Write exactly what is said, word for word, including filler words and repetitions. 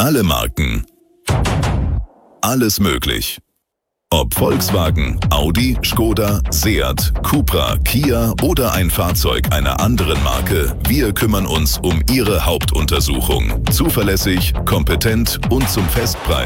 Alle Marken. Alles möglich. Ob Volkswagen, Audi, Skoda, Seat, Cupra, Kia oder ein Fahrzeug einer anderen Marke, wir kümmern uns um Ihre Hauptuntersuchung. Zuverlässig, kompetent und zum Festpreis.